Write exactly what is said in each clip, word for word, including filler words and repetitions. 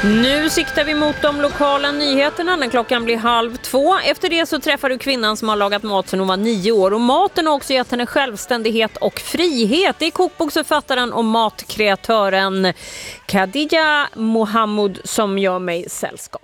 Nu siktar vi mot de lokala nyheterna när klockan blir halv två. Efter det så träffar du kvinnan som har lagat mat sedan hon var nio år. Och maten har också gett henne självständighet och frihet. Det är kokboksförfattaren och matkreatören Khadija Mohamud som gör mig sällskap.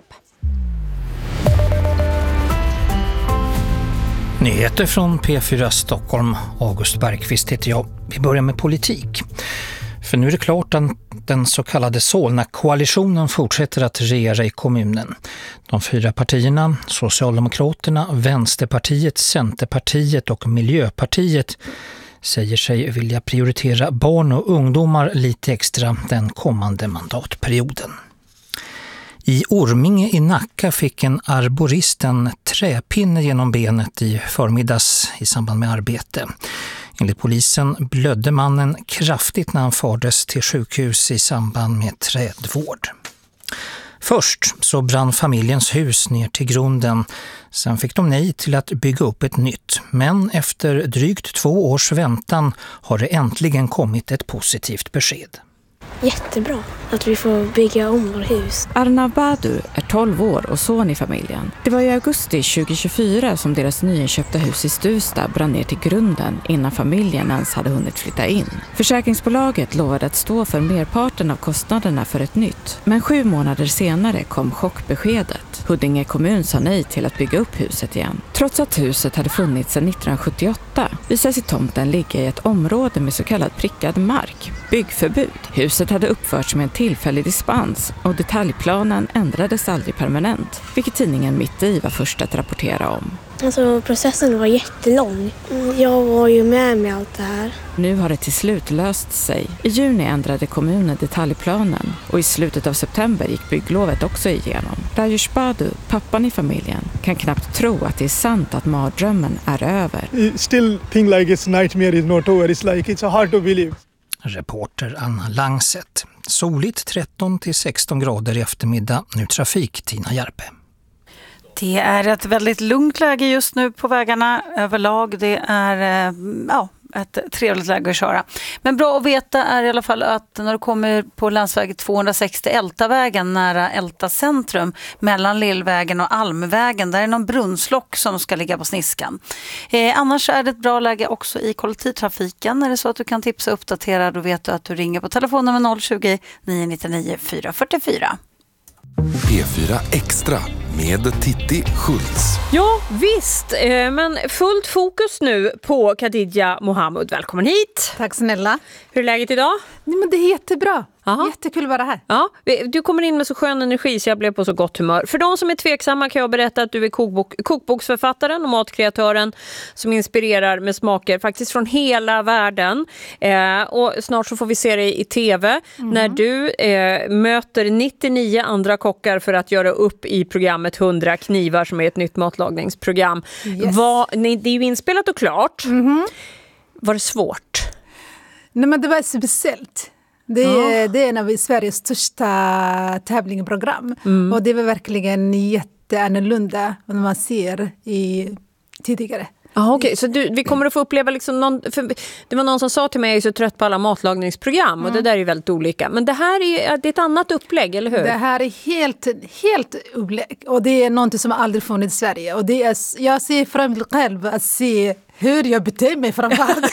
Nyheter från P fyra Stockholm. August Bergqvist heter jag. Vi börjar med politik. För nu är det klart att den så kallade Solna-koalitionen fortsätter att regera i kommunen. De fyra partierna, Socialdemokraterna, Vänsterpartiet, Centerpartiet och Miljöpartiet, säger sig vilja prioritera barn och ungdomar lite extra den kommande mandatperioden. I Orminge i Nacka fick en arborist en träpinne genom benet i förmiddags i samband med arbete. Enligt polisen blödde mannen kraftigt när han fördes till sjukhus i samband med trädvård. Först så brann familjens hus ner till grunden. Sen fick de nej till att bygga upp ett nytt. Men efter drygt två års väntan har det äntligen kommit ett positivt besked. Jättebra att vi får bygga om vårt hus. Arnav Badu är tolv år och son i familjen. Det var i augusti tjugohundratjugofyra som deras nyinköpta hus i Stuvsta brann ner till grunden innan familjen ens hade hunnit flytta in. Försäkringsbolaget lovade att stå för merparten av kostnaderna för ett nytt. Men sju månader senare kom chockbeskedet. Huddinge kommun sa nej till att bygga upp huset igen. Trots att huset hade funnits sedan nittonhundrasjuttioåtta visade sig tomten ligga i ett område med så kallad prickad mark. Byggförbud. Huset hade uppförts med en tillfällig dispens och detaljplanen ändrades aldrig permanent, vilket tidningen Mitt i var först att rapportera om. Alltså processen var jättelång. Jag var ju med med allt det här. Nu har det till slut löst sig. I juni ändrade kommunen detaljplanen och i slutet av september gick bygglovet också igenom. Rajush Badu, pappan i familjen, kan knappt tro att det är sant att mardrömmen är över. I still think like it's nightmare is not over. It's like it's hard to believe. Reporter Anna Langset. Soligt tretton till sexton grader i eftermiddag. Nu trafik, Tina Järpe. Det är ett väldigt lugnt läge just nu på vägarna överlag. Det är ja, ett trevligt läge att köra. Men bra att veta är i alla fall att när du kommer på länsväg tvåhundrasextio Ältavägen nära Älta centrum mellan Lillvägen och Almvägen, där är någon brunnslock som ska ligga på sniskan. Eh, annars är det ett bra läge också i kollektivtrafiken. Är det så att du kan tipsa och uppdatera, då vet du att du ringer på telefonnummer noll tjugo, nio nittionio, fyra fyrtiofyra. P fyra Extra med Titti Schultz. Ja, visst. Men fullt fokus nu på Khadija Mohamud. Välkommen hit. Tack snälla. Hur är läget idag? Nej, men det är jättebra. Aha. Jättekul att vara här. Ja, du kommer in med så skön energi så jag blev på så gott humör. För de som är tveksamma kan jag berätta att du är kokbok, kokboksförfattaren och matkreatören som inspirerar med smaker faktiskt från hela världen. Eh, och snart så får vi se dig i tv mm. när du eh, möter nittionio andra kockar för att göra upp i programmet hundra knivar som är ett nytt matlagningsprogram. Yes. Var, nej, det är ju inspelat och klart. Mm. Var det svårt? Nej, men det var speciellt. Det är, det är en av Sveriges största tävlingsprogram. Mm. Och det var verkligen jätteannorlunda när man ser i tidigare. Ah, okej, okay. Så du, vi kommer att få uppleva liksom någon, för det var någon som sa till mig att jag är så trött på alla matlagningsprogram mm. och det där är väldigt olika. Men det här är, det är ett annat upplägg, eller hur? Det här är helt, helt upplägg och det är något som aldrig funnits i Sverige. Och det är, jag ser fram emot själv att se hur jag beter mig framför.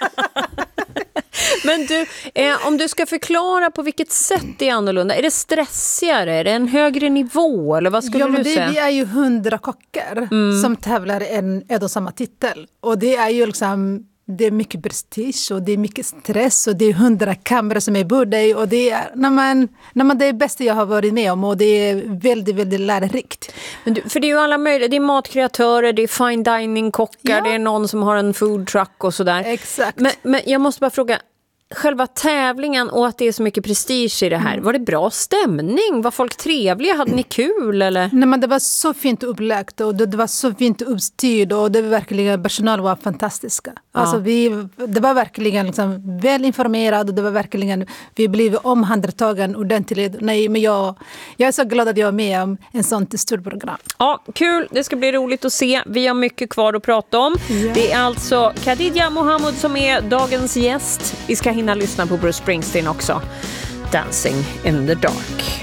Men du, eh, om du ska förklara på vilket sätt det är annorlunda, är det stressigare, är det en högre nivå eller vad skulle ja, men du det, säga? Vi är ju hundra kockar mm. som tävlar en, en och samma titel och det är ju liksom, det är mycket prestige och det är mycket stress och det är hundra kameror som är på dig och det är, när man, när man, det är det bästa jag har varit med om och det är väldigt, väldigt lärorikt. Men du, för det är ju alla möjliga, det är matkreatörer, det är fine dining kockar, ja. Det är någon som har en food truck och sådär. Exakt. Men, men jag måste bara fråga, själva tävlingen och att det är så mycket prestige i det här. Mm. Var det bra stämning? Var folk trevliga? Hade ni kul? Eller? Nej, men det var så fint upplagt och det, det var så fint uppstyrt och det var verkligen, personalen var fantastiska. Ja. Alltså vi, det var verkligen liksom väl informerad och det var verkligen, vi blev omhändertagen ordentligt. Nej, men jag, jag är så glad att jag är med om en sån stor program. Ja, kul. Det ska bli roligt att se. Vi har mycket kvar att prata om. Ja. Det är alltså Khadija Mohamud som är dagens gäst. Vi ska hinna lyssna på Bruce Springsteen också. Dancing in the Dark.